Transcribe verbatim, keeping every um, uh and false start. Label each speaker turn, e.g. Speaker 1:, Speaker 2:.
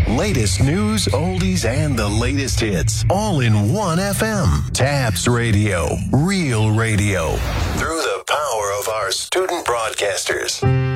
Speaker 1: Latest news, oldies, and the latest hits, all in one F M. Tabs Radio, real radio, through the power of our student broadcasters.